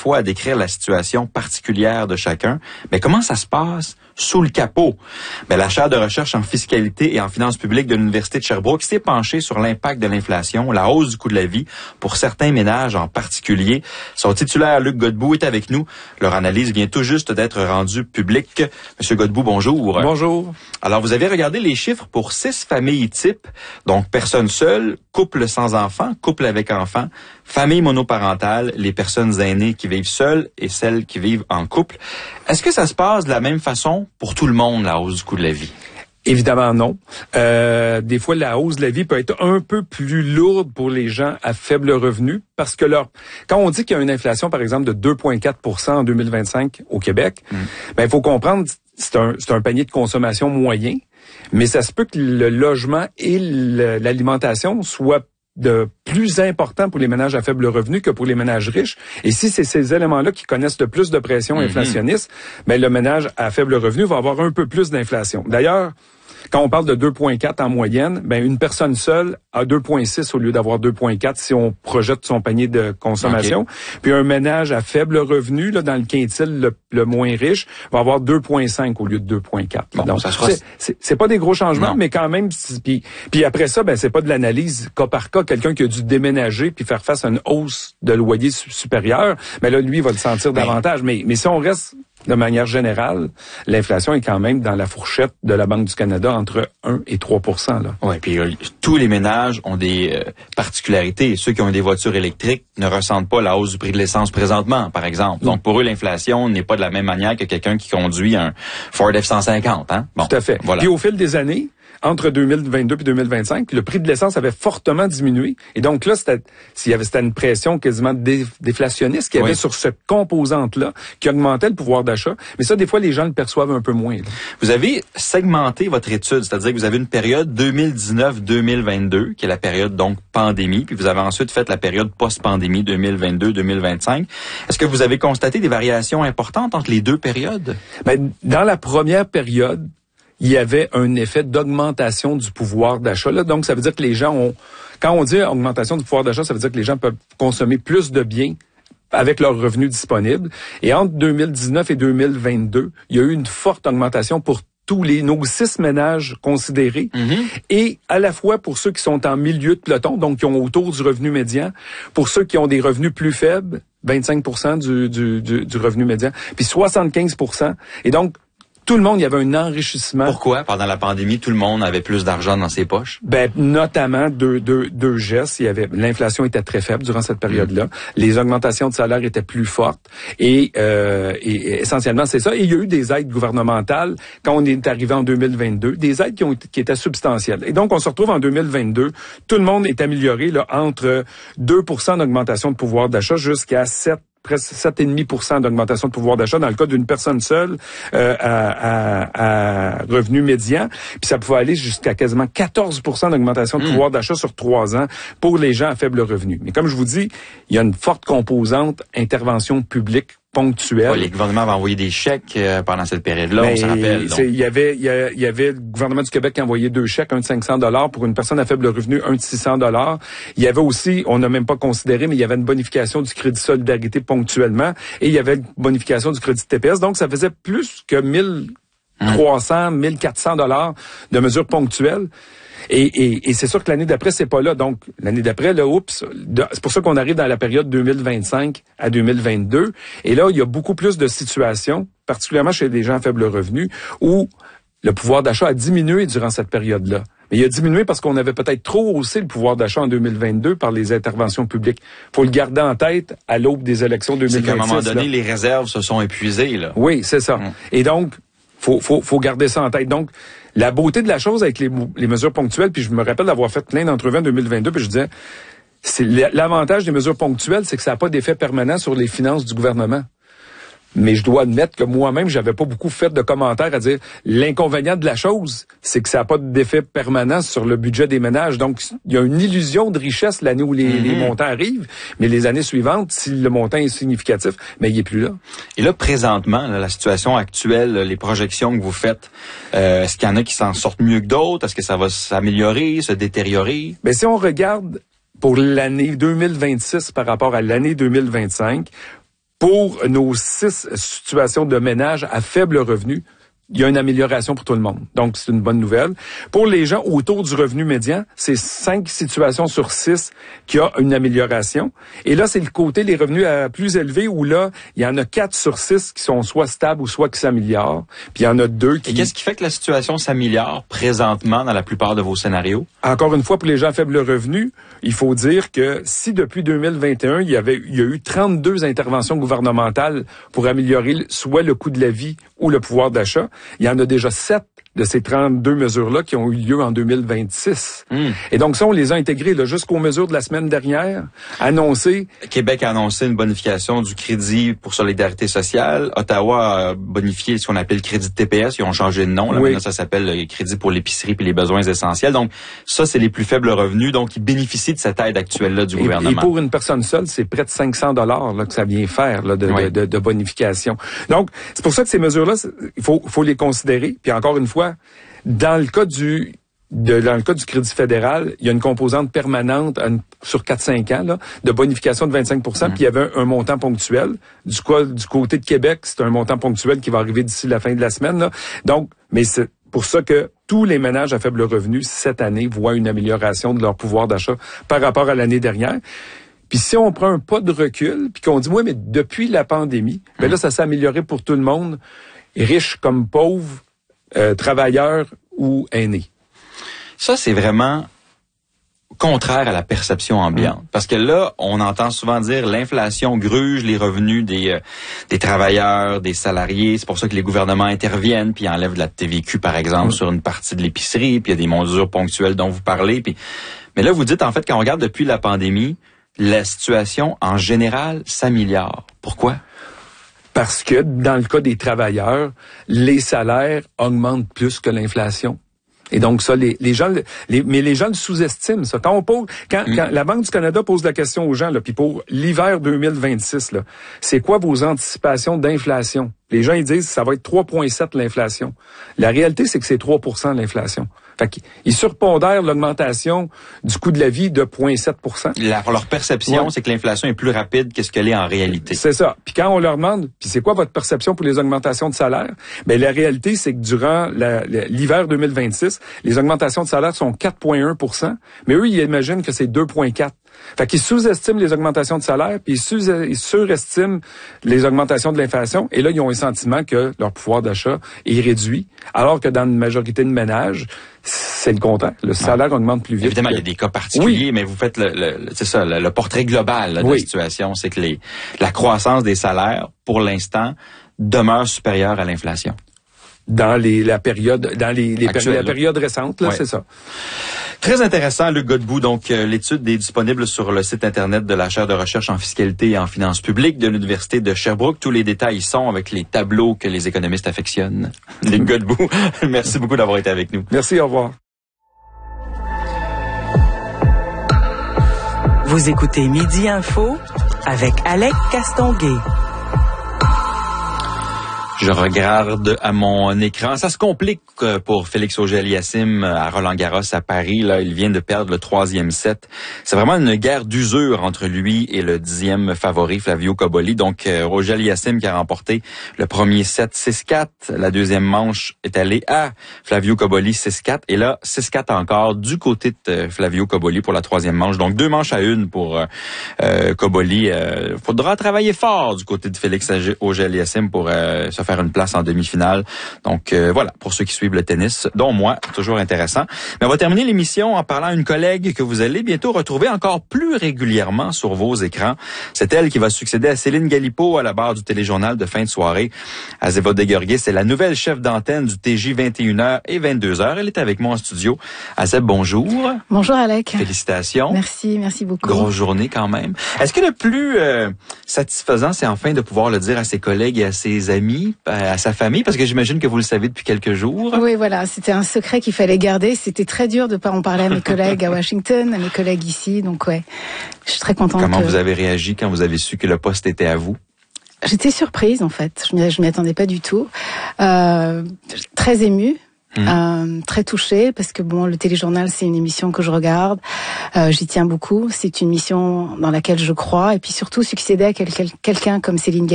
fois à décrire la situation particulière de chacun. Mais comment ça se passe sous le capot? La chaire de recherche en fiscalité et en finances publiques de l'Université de Sherbrooke s'est penchée sur l'impact de l'inflation, la hausse du coût de la vie pour certains ménages en particulier. Son titulaire, Luc Godbout, est avec nous. Leur analyse vient tout juste d'être rendue publique. Monsieur Godbout, bonjour. Bonjour. Alors, vous avez regardé les chiffres pour 6 familles types, donc personnes seules, couple sans enfants, couple avec enfants, famille monoparentale, les personnes aînées qui vivent seules et celles qui vivent en couple. Est-ce que ça se passe de la même façon pour tout le monde, la hausse du coût de la vie? Évidemment non. Des fois, la hausse de la vie peut être un peu plus lourde pour les gens à faible revenu parce que quand on dit qu'il y a une inflation, par exemple, de 2,4% en 2025 au Québec, il faut comprendre, c'est un panier de consommation moyen, mais ça se peut que le logement et l'alimentation soient de plus important pour les ménages à faible revenu que pour les ménages riches. Et si c'est ces éléments-là qui connaissent le plus de pression inflationniste, le ménage à faible revenu va avoir un peu plus d'inflation. D'ailleurs, quand on parle de 2,4 en moyenne, une personne seule a 2,6 au lieu d'avoir 2,4 si on projette son panier de consommation. Okay. Puis un ménage à faible revenu, là, dans le quintile le moins riche, va avoir 2,5 au lieu de 2,4. Bon, donc, ça c'est pas des gros changements, non. Mais quand même, puis après ça, c'est pas de l'analyse cas par cas. Quelqu'un qui a dû déménager puis faire face à une hausse de loyer supérieure, là, lui, il va le sentir davantage. Mais si on reste de manière générale, l'inflation est quand même dans la fourchette de la Banque du Canada entre 1 et 3%. Oui, puis tous les ménages ont des particularités. Ceux qui ont des voitures électriques ne ressentent pas la hausse du prix de l'essence présentement, par exemple. Donc, pour eux, l'inflation n'est pas de la même manière que quelqu'un qui conduit un Ford F-150. Hein? Bon, tout à fait. Voilà. Puis au fil des années, entre 2022 et 2025, le prix de l'essence avait fortement diminué. Et donc là, c'était une pression quasiment déflationniste qu'il y avait sur cette composante-là qui augmentait le pouvoir d'achat. Mais ça, des fois, les gens le perçoivent un peu moins. Là. Vous avez segmenté votre étude, c'est-à-dire que vous avez une période 2019-2022, qui est la période donc pandémie, puis vous avez ensuite fait la période post-pandémie 2022-2025. Est-ce que vous avez constaté des variations importantes entre les deux périodes? Dans la première période, il y avait un effet d'augmentation du pouvoir d'achat. Là. Donc, ça veut dire que les gens quand on dit augmentation du pouvoir d'achat, ça veut dire que les gens peuvent consommer plus de biens avec leurs revenus disponibles. Et entre 2019 et 2022, il y a eu une forte augmentation pour nos 6 ménages considérés, et à la fois pour ceux qui sont en milieu de peloton, donc qui ont autour du revenu médian, pour ceux qui ont des revenus plus faibles, 25% du revenu médian, puis 75%. Et donc, tout le monde, il y avait un enrichissement. Pourquoi? Pendant la pandémie, tout le monde avait plus d'argent dans ses poches? Notamment deux gestes. L'inflation était très faible durant cette période-là. Les augmentations de salaire étaient plus fortes. Et essentiellement, c'est ça. Et il y a eu des aides gouvernementales quand on est arrivé en 2022. Des aides qui étaient substantielles. Et donc, on se retrouve en 2022. Tout le monde est amélioré, là, entre 2% d'augmentation de pouvoir d'achat jusqu'à presque 7,5% d'augmentation de pouvoir d'achat dans le cas d'une personne seule à revenu médian. Puis ça pouvait aller jusqu'à quasiment 14% d'augmentation de pouvoir d'achat sur 3 ans pour les gens à faible revenu. Mais comme je vous dis, il y a une forte composante intervention publique ponctuelle. Les gouvernements avaient envoyé des chèques pendant cette période-là, on se rappelle. Il y avait le gouvernement du Québec qui a envoyé 2 chèques, un de $500 pour une personne à faible revenu, un de $600. Il y avait aussi, on n'a même pas considéré, mais il y avait une bonification du crédit solidarité ponctuellement, et il y avait une bonification du crédit TPS. Donc, ça faisait plus que 1,300, 1,400 $ de mesures ponctuelles. Et c'est sûr que l'année d'après, c'est pas là. Donc, l'année d'après, c'est pour ça qu'on arrive dans la période 2025 à 2022. Et là, il y a beaucoup plus de situations, particulièrement chez les gens à faible revenu, où le pouvoir d'achat a diminué durant cette période-là. Mais il a diminué parce qu'on avait peut-être trop haussé le pouvoir d'achat en 2022 par les interventions publiques. Faut le garder en tête à l'aube des élections 2026. C'est qu'à un moment donné, les réserves se sont épuisées, là. Oui, c'est ça. Et donc, faut garder ça en tête. Donc, la beauté de la chose avec les mesures ponctuelles, puis je me rappelle d'avoir fait plein d'entrevues en 2022, puis je disais, l'avantage des mesures ponctuelles, c'est que ça n'a pas d'effet permanent sur les finances du gouvernement. Mais je dois admettre que moi-même, j'avais pas beaucoup fait de commentaires à dire l'inconvénient de la chose, c'est que ça n'a pas d'effet permanent sur le budget des ménages. Donc, il y a une illusion de richesse l'année où les montants arrivent, mais les années suivantes, si le montant est significatif, mais il est plus là. Et là, présentement, la situation actuelle, les projections que vous faites, est-ce qu'il y en a qui s'en sortent mieux que d'autres? Est-ce que ça va s'améliorer, se détériorer? Mais si on regarde pour l'année 2026 par rapport à l'année 2025, pour nos 6 situations de ménage à faible revenu, il y a une amélioration pour tout le monde. Donc, c'est une bonne nouvelle. Pour les gens autour du revenu médian, c'est 5 situations sur 6 qui a une amélioration. Et là, c'est le côté des revenus plus élevés où là, il y en a 4 sur 6 qui sont soit stables ou soit qui s'améliorent. Puis il y en a 2 qui... Et qu'est-ce qui fait que la situation s'améliore présentement dans la plupart de vos scénarios? Encore une fois, pour les gens à faible revenu, il faut dire que si depuis 2021, il y a eu 32 interventions gouvernementales pour améliorer soit le coût de la vie ou le pouvoir d'achat, il y en a déjà 7 de ces 32 mesures-là qui ont eu lieu en 2026. Et donc, ça, on les a intégrées là, jusqu'aux mesures de la semaine dernière, annoncées. Québec a annoncé une bonification du crédit pour solidarité sociale. Ottawa a bonifié ce qu'on appelle le crédit de TPS. Ils ont changé de nom. Là. Oui. Maintenant, ça s'appelle le crédit pour l'épicerie et les besoins essentiels. Donc, ça, c'est les plus faibles revenus. Donc, ils bénéficient de cette aide actuelle-là du gouvernement. Et pour une personne seule, c'est près de 500 $ que ça vient faire là, de bonification. Donc, c'est pour ça que ces mesures-là, il faut les considérer. Puis encore une fois, dans le cas du crédit fédéral, il y a une composante permanente sur 4-5 ans là, de bonification de 25 % puis il y avait un montant ponctuel. Du côté de Québec, c'est un montant ponctuel qui va arriver d'ici la fin de la semaine. Là. Donc, mais c'est pour ça que tous les ménages à faible revenu, cette année, voient une amélioration de leur pouvoir d'achat par rapport à l'année dernière. Puis si on prend un pas de recul, puis qu'on dit, oui, mais depuis la pandémie, ben là, ça s'est amélioré pour tout le monde, riches comme pauvres, travailleurs ou aînés. Ça, c'est vraiment contraire à la perception ambiante. Parce que là, on entend souvent dire l'inflation gruge les revenus des travailleurs, des salariés. C'est pour ça que les gouvernements interviennent puis enlèvent de la TVQ, par exemple, sur une partie de l'épicerie. Puis il y a des mesures ponctuelles dont vous parlez. Mais là, vous dites, en fait, quand on regarde depuis la pandémie, la situation, en général, s'améliore. Pourquoi? Parce que, dans le cas des travailleurs, les salaires augmentent plus que l'inflation. Et donc ça, les gens le sous-estiment, ça. Quand la Banque du Canada pose la question aux gens, là, puis pour l'hiver 2026, là, c'est quoi vos anticipations d'inflation? Les gens, ils disent, ça va être 3,7 l'inflation. La réalité, c'est que c'est 3 % l'inflation. Fait qu'ils surpondèrent l'augmentation du coût de la vie de 0,7 %. Leur perception, c'est que l'inflation est plus rapide que ce qu'elle est en réalité. C'est ça. Puis quand on leur demande, puis c'est quoi votre perception pour les augmentations de salaire? Ben la réalité, c'est que durant l'hiver 2026, les augmentations de salaire sont 4,1 %, mais eux, ils imaginent que c'est 2,4 %. Fait qu'ils sous-estiment les augmentations de salaire, puis ils surestiment les augmentations de l'inflation, et là, ils ont un sentiment que leur pouvoir d'achat est réduit, alors que dans une majorité de ménages, c'est le contraire. Le salaire augmente plus vite. Évidemment, il y a des cas particuliers, mais vous faites le portrait global là, de la situation. C'est que la croissance des salaires, pour l'instant, demeure supérieure à l'inflation. Dans la période récente, là, c'est ça. Très intéressant, Luc Godbout. Donc, l'étude est disponible sur le site Internet de la chaire de recherche en fiscalité et en finances publiques de l'Université de Sherbrooke. Tous les détails y sont avec les tableaux que les économistes affectionnent. Luc Godbout, merci beaucoup d'avoir été avec nous. Merci, au revoir. Vous écoutez Midi Info avec Alec Castonguay. Je regarde à mon écran. Ça se complique pour Félix Auger-Aliassime à Roland-Garros à Paris. Là, il vient de perdre le 3e set. C'est vraiment une guerre d'usure entre lui et le 10e favori, Flavio Cobolli. Donc, Auger-Aliassime qui a remporté le premier set 6-4. La deuxième manche est allée à Flavio Cobolli 6-4. Et là, 6-4 encore du côté de Flavio Cobolli pour la troisième manche. Donc, 2 manches à 1 pour Cobolli. Faudra travailler fort du côté de Félix Auger-Aliassime pour se faire une place en demi-finale. Donc voilà, pour ceux qui suivent le tennis, dont moi, toujours intéressant. Mais on va terminer l'émission en parlant à une collègue que vous allez bientôt retrouver encore plus régulièrement sur vos écrans. C'est elle qui va succéder à Céline Galipeau à la barre du téléjournal de fin de soirée. Azéva Deguerguis, c'est la nouvelle chef d'antenne du TJ 21h et 22h. Elle est avec moi en studio. Azeb, bonjour. Bonjour Alec. Félicitations. Merci beaucoup. Grosse journée quand même. Est-ce que le plus satisfaisant, c'est enfin de pouvoir le dire à ses collègues et à ses amis, à sa famille, parce que j'imagine que vous le savez depuis quelques jours. Oui, voilà, c'était un secret qu'il fallait garder. C'était très dur de pas en parler à mes collègues à Washington, à mes collègues ici, donc ouais, je suis très contente. Comment vous avez réagi quand vous avez su que le poste était à vous? J'étais surprise en fait, je m'y attendais pas du tout, très émue. Très touchée parce que bon, le téléjournal, c'est une émission que je regarde. J'y tiens beaucoup. C'est une mission dans laquelle je crois. Et puis surtout, succéder à quelqu'un comme Céline